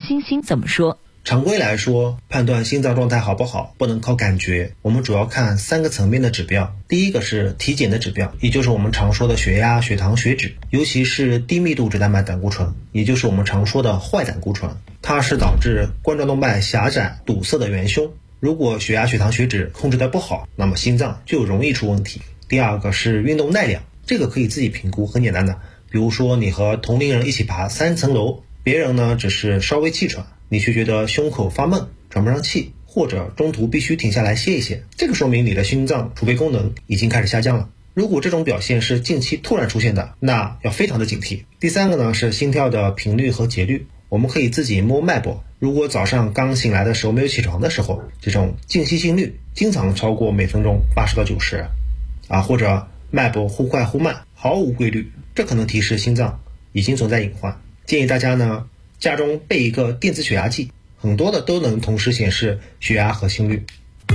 欣欣怎么说？ 常规来说，判断心脏状态好不好不能靠感觉，我们主要看3个层面的指标。第一个是体检的指标，也就是我们常说的血压、血糖、血脂，尤其是低密度脂蛋白胆固醇，也就是我们常说的坏胆固醇，它是导致冠状动脉狭窄堵塞的元凶。如果血压、血糖、血脂控制得不好，那么心脏就容易出问题。第二个是运动耐量，这个可以自己评估，很简单的，比如说你和同龄人一起爬3层楼，别人呢只是稍微气喘，你却觉得胸口发闷，喘不上气，或者中途必须停下来歇一歇，这个说明你的心脏储备功能已经开始下降了。如果这种表现是近期突然出现的，那要非常的警惕。第3个呢是心跳的频率和节律，我们可以自己摸脉搏，如果早上刚醒来的时候没有起床的时候，这种静息心率经常超过每分钟80到90或者脉搏忽快忽慢，毫无规律，这可能提示心脏已经存在隐患。建议大家呢家中备一个电子血压计，很多的都能同时显示血压和心率。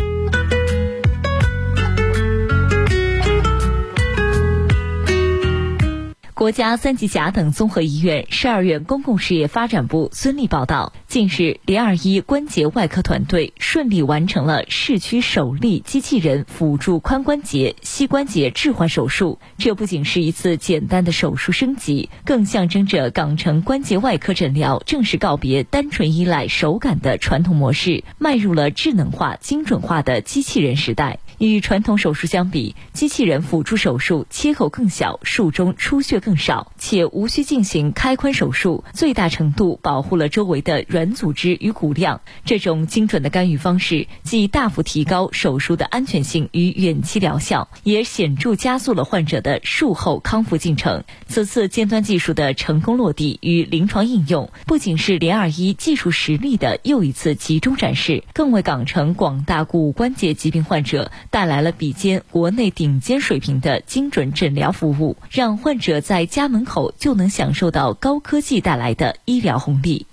国家3级甲等综合医院十二院公共事业发展部孙丽报道，近日021关节外科团队顺利完成了市区首例机器人辅助髋关节、膝关节置换手术。这不仅是一次简单的手术升级，更象征着港城关节外科诊疗正式告别单纯依赖手感的传统模式，迈入了智能化、精准化的机器人时代。与传统手术相比，机器人辅助手术切口更小，术中出血更少，且无需进行开髋手术，最大程度保护了周围的软组织与骨量。这种精准的干预方式既大幅提高手术的安全性与远期疗效，也显著加速了患者的术后康复进程。此次尖端技术的成功落地与临床应用，不仅是021技术实力的又一次集中展示，更为港城广大骨关节疾病患者带来了比肩国内顶尖水平的精准诊疗服务，让患者在家门口就能享受到高科技带来的医疗红利。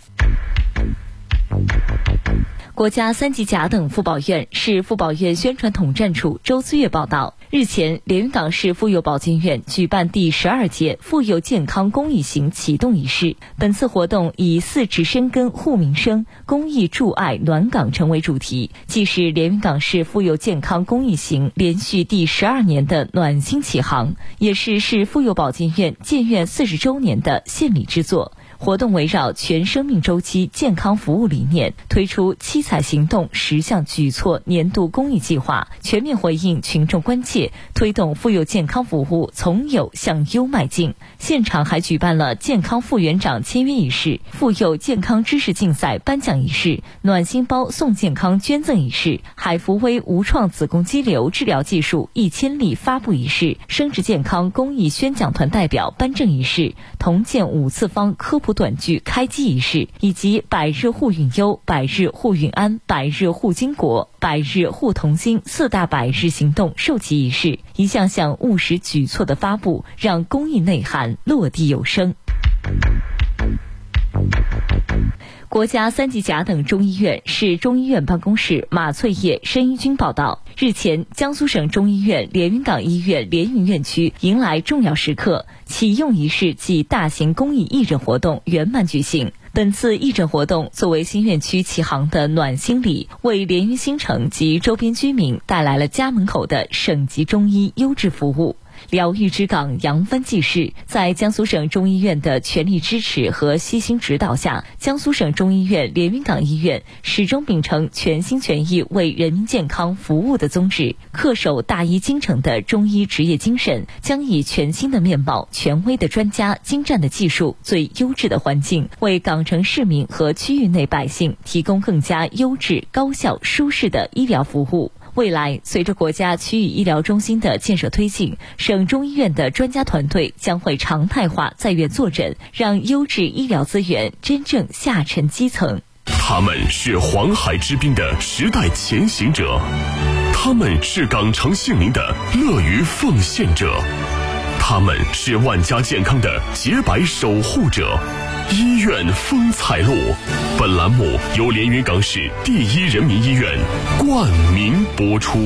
国家3级甲等妇保院市妇保院宣传统战处周思月报道，日前，连云港市妇幼保健院举办第12届妇幼健康公益行启动仪式。本次活动以4治深耕护民生，公益助爱暖港城为主题，既是连云港市妇幼健康公益行连续第12年的暖心启航，也是市妇幼保健院建院40周年的献礼之作。活动围绕全生命周期健康服务理念，推出七彩行动10项举措年度公益计划，全面回应群众关切，推动妇幼健康服务从有向优迈进。现场还举办了健康副园长签约仪式、妇幼健康知识竞赛颁奖仪式、暖心包送健康捐赠仪式、海福威无创子宫肌瘤治疗技术1000例发布仪式、生殖健康公益宣讲团代表颁证仪式、同建5次方科普短剧开机仪式，以及百日护孕优、百日护孕安、百日护经国、百日护童心4大百日行动授旗仪式，一项项务实举措的发布，让公益内涵落地有声。国家3级甲等中医院市中医院办公室马翠叶申医军报道，日前，江苏省中医院连云港医院连云院区迎来重要时刻，启用仪式暨大型公益义诊活动圆满举行。本次义诊活动作为新院区启航的暖心礼，为连云新城及周边居民带来了家门口的省级中医优质服务。疗愈之港扬帆济世，在江苏省中医院的全力支持和悉心指导下，江苏省中医院连云港医院始终秉承全心全意为人民健康服务的宗旨，恪守大医精诚的中医职业精神，将以全新的面貌、权威的专家、精湛的技术、最优质的环境，为港城市民和区域内百姓提供更加优质、高效、舒适的医疗服务。未来，随着国家区域医疗中心的建设推进，省中医院的专家团队将会常态化在院坐诊，让优质医疗资源真正下沉基层。 他们是黄海之滨的时代前行者，他们是港城姓名的乐于奉献者，他们是万家健康的洁白守护者。医院风采录，本栏目由连云港市第一人民医院冠名播出。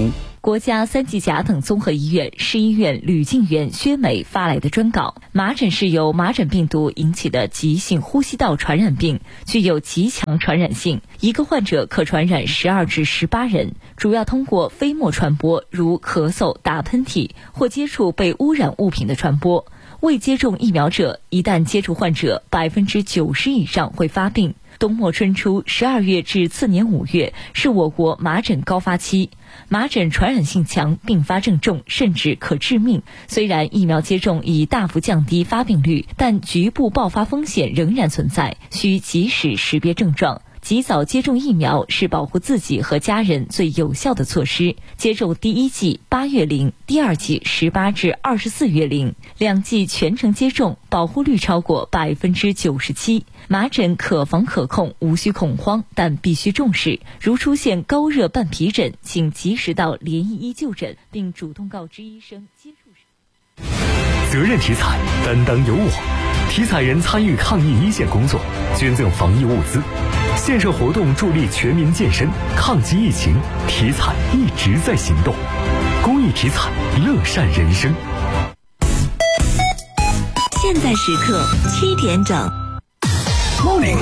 国家3级甲等综合医院市医院吕静媛、薛美发来的专稿。麻疹是由麻疹病毒引起的急性呼吸道传染病，具有极强传染性，一个患者可传染12至18人，主要通过飞沫传播，如咳嗽、打喷嚏或接触被污染物品的传播。未接种疫苗者，一旦接触患者，90%以上会发病。冬末春初12月至次年5月是我国麻疹高发期，麻疹传染性强，并发症重，甚至可致命。虽然疫苗接种已大幅降低发病率，但局部爆发风险仍然存在，需及时识别症状。及早接种疫苗是保护自己和家人最有效的措施。接种第一剂8月龄，第二剂18至24月龄，2剂全程接种，保护率超过97%。麻疹可防可控，无需恐慌，但必须重视。如出现高热伴皮疹，请及时到联谊医就诊，并主动告知医生接触时。 责任体彩，担当有我。体彩人参与抗疫一线工作，捐赠防疫物资，线上活动助力全民健身，抗击疫情，体彩一直在行动。公益体彩，乐善人生。 现在时刻7点整。 Morning，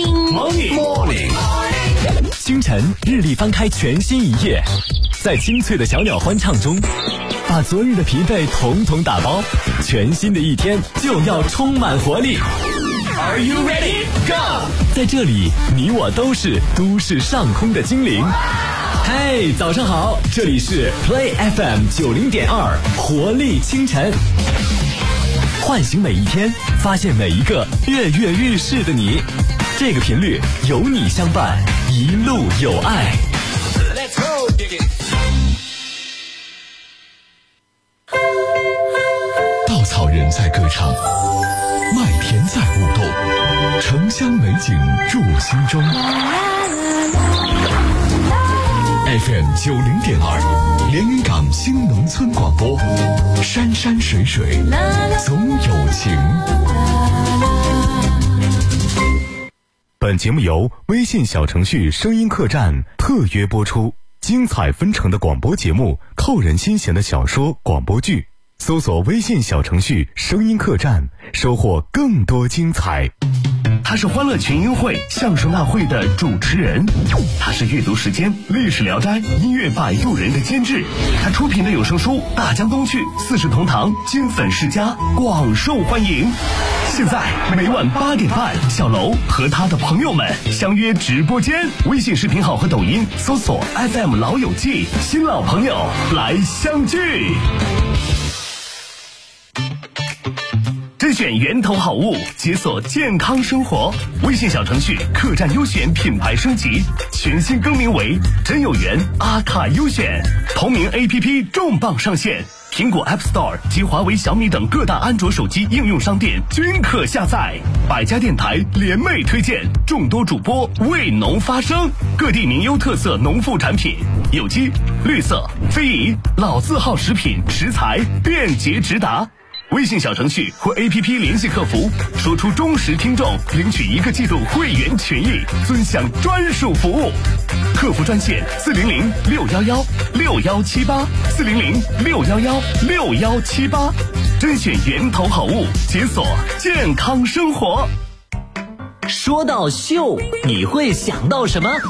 清晨日历翻开全新一页，在清脆的小鸟欢唱中，把昨日的疲惫统统打包，全新的一天就要充满活力。Are you ready? Go！ 在这里，你我都是都市上空的精灵。嘿，早上好，这里是 Play FM 90.2，活力清晨。唤醒每一天，发现每一个跃跃欲试的你。这个频率有你相伴，一路有爱。Let's go, dig it。 稻草人在歌唱，麦田在舞动，城乡美景入心中。FM 90.2，连云港新农村广播，山山水水总有情。 本节目由微信小程序声音客栈特约播出，精彩纷呈的广播节目，扣人心弦的小说广播剧，搜索微信小程序声音客栈，收获更多精彩。 他是欢乐群英会相声大会的主持人，他是阅读时间历史聊斋音乐摆渡人的监制，他出品的有声书《大江东去》四世同堂金粉世家广受欢迎。现在每晚8点半，小楼和他的朋友们相约直播间，微信视频号和抖音搜索 FM 老友记，新老朋友来相聚。甄选源头好物，解锁健康生活。微信小程序客栈优选品牌升级，全新更名为真有缘阿卡优选。同名 APP 重磅上线，苹果 App Store 及华为、小米等各大安卓手机应用商店均可下载。百家电台联袂推荐，众多主播为农发声，各地名优特色农副产品，有机、绿色、非遗、老字号食品食材便捷直达。微信小程序或 APP 联系客服，说出忠实听众领取1个季度会员权益，尊享专属服务。客服专线400-611611-6178，400-611611-6178，甄选源头好物，解锁健康生活。 说到秀，你会想到什么？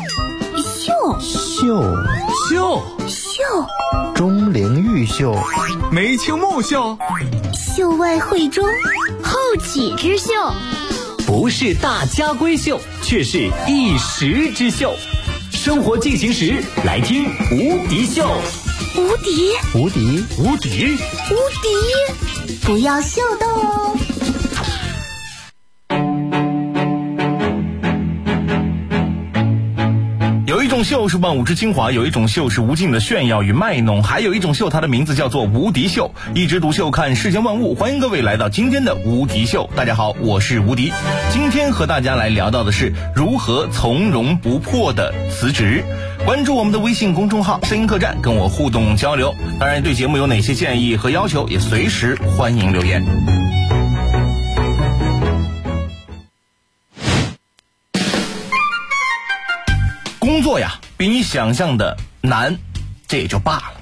秀，钟灵毓秀， 梅秋木秀， 秀外慧中，后起之秀， 不是大家闺秀，却是一时之秀。生活进行时，来听无敌秀。 无敌，不要秀逗哦。 有一种秀是万物之精华，有一种秀是无尽的炫耀与卖弄，还有一种秀，它的名字叫做无敌秀。一枝独秀看世间万物，欢迎各位来到今天的无敌秀。大家好，我是无敌。今天和大家来聊到的是如何从容不迫的辞职。关注我们的微信公众号声音客栈，跟我互动交流。当然对节目有哪些建议和要求，也随时欢迎留言。工作呀比你想象的难，这也就罢了，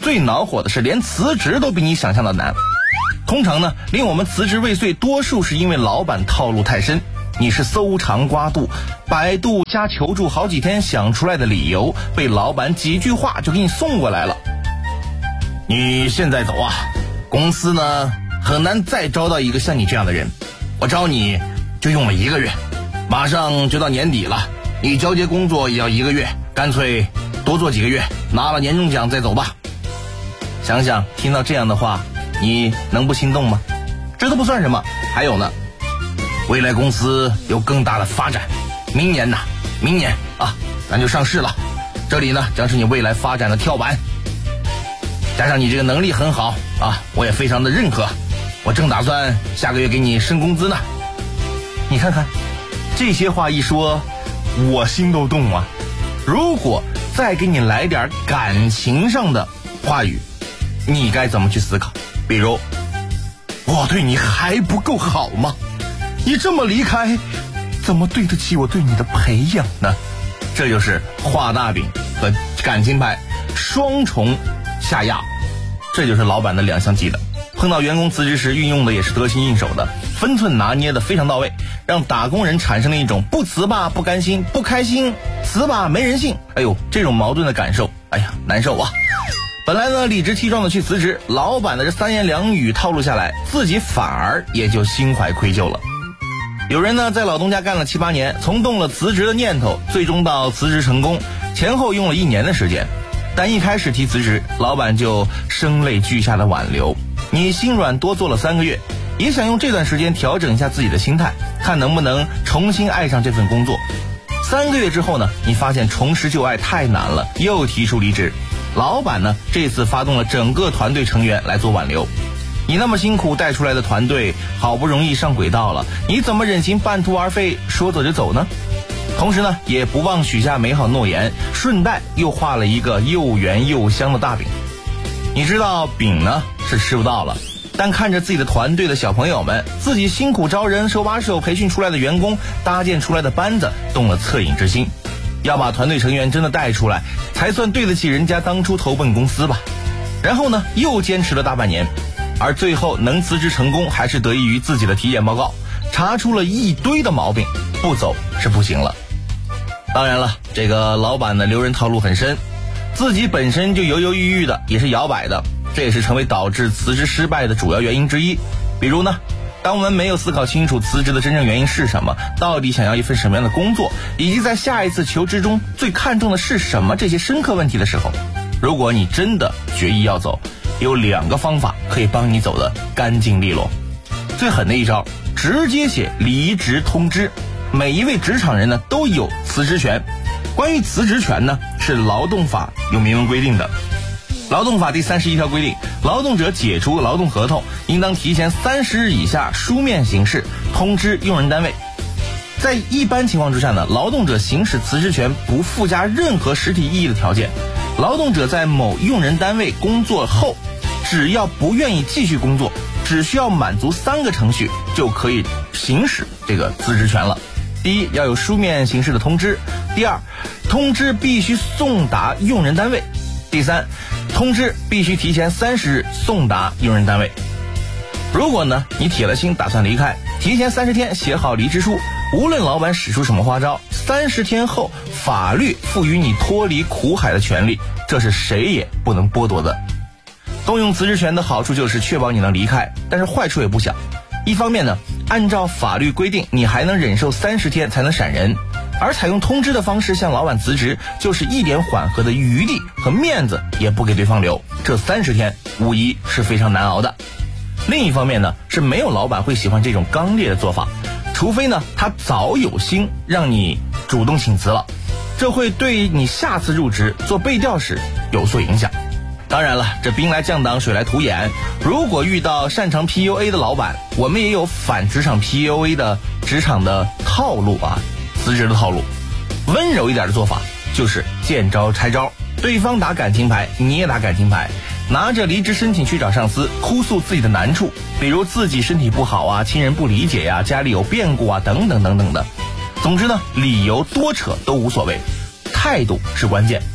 最恼火的是连辞职都比你想象的难。通常呢，令我们辞职未遂，多数是因为老板套路太深。你是搜肠刮肚，百度加求助好几天想出来的理由，被老板几句话就给你送过来了。你现在走啊，公司呢很难再招到一个像你这样的人，我招你就用了1个月，马上就到年底了，你交接工作也要1个月，干脆多做几个月，拿了年终奖再走吧。想想听到这样的话，你能不心动吗？这都不算什么，还有呢，未来公司有更大的发展，明年啊咱就上市了，这里呢将是你未来发展的跳板，加上你这个能力很好啊，我也非常的认可，我正打算下个月给你升工资呢。你看看这些话一说，我心都动啊。如果再给你来点感情上的话语，你该怎么去思考？比如，我对你还不够好吗？你这么离开，怎么对得起我对你的培养呢？这就是画大饼和感情牌双重下压，这就是老板的2项技能。碰到员工辞职时运用的也是得心应手的，分寸拿捏的非常到位，让打工人产生了一种不辞吧不甘心，不开心辞吧没人性，这种矛盾的感受，难受啊。本来呢理直气壮的去辞职，老板的这3言2语套路下来，自己反而也就心怀愧疚了。有人呢在老东家干了7、8年，从动了辞职的念头，最终到辞职成功，前后用了1年的时间。但一开始提辞职，老板就声泪俱下的挽留，你心软多做了3个月，也想用这段时间调整一下自己的心态，看能不能重新爱上这份工作。3个月之后呢，你发现重拾旧爱太难了，又提出离职。老板呢这次发动了整个团队成员来做挽留。你那么辛苦带出来的团队好不容易上轨道了，你怎么忍心半途而废，说走就走呢？同时呢也不忘许下美好诺言，顺带又画了一个又圆又香的大饼。你知道饼呢是吃不到了，但看着自己的团队的小朋友们，自己辛苦招人手把手培训出来的员工，搭建出来的班子，动了恻隐之心，要把团队成员真的带出来，才算对得起人家当初投奔公司吧。然后呢又坚持了大半年，而最后能辞职成功，还是得益于自己的体检报告查出了一堆的毛病，不走是不行了。当然了，这个老板的留人套路很深，自己本身就犹犹豫豫的，也是摇摆的，这也是成为导致辞职失败的主要原因之一。比如呢，当我们没有思考清楚辞职的真正原因是什么，到底想要一份什么样的工作，以及在下一次求职中最看重的是什么，这些深刻问题的时候，如果你真的决意要走，有2个方法可以帮你走得干净利落。最狠的一招，直接写离职通知。每一位职场人呢都有辞职权。关于辞职权呢，是劳动法有明文规定的。劳动法第31条规定，劳动者解除劳动合同，应当提前30日以下书面形式通知用人单位。在一般情况之下呢，劳动者行使辞职权不附加任何实体意义的条件。劳动者在某用人单位工作后，只要不愿意继续工作，只需要满足3个程序就可以行使这个辞职权了。第一，要有书面形式的通知；第二，通知必须送达用人单位；第三，通知必须提前30日送达用人单位。如果呢你铁了心打算离开，提前30天写好离职书，无论老板使出什么花招，30天后法律赋予你脱离苦海的权利，这是谁也不能剥夺的。动用辞职权的好处就是确保你能离开，但是坏处也不小。一方面呢，按照法律规定，你还能忍受30天才能闪人，而采用通知的方式向老板辞职，就是一点缓和的余地和面子也不给对方留，这30天无疑是非常难熬的。另一方面呢，是没有老板会喜欢这种刚烈的做法，除非呢他早有心让你主动请辞了，这会对你下次入职做背调时有所影响。当然了，这兵来将挡，水来土掩，如果遇到擅长 PUA 的老板，我们也有反职场 PUA 的职场的套路啊，辞职的套路。温柔一点的做法就是见招拆招，对方打感情牌，你也打感情牌，拿着离职申请去找上司哭诉自己的难处，比如自己身体不好啊，亲人不理解呀，家里有变故啊，等等等等的。总之呢，理由多扯都无所谓，态度是关键。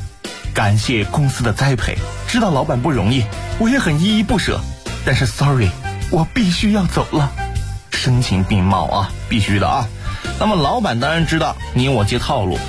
感谢公司的栽培，知道老板不容易，我也很依依不舍，但是 sorry， 我必须要走了。声情并茂啊，必须的啊。那么老板当然知道你我皆套路，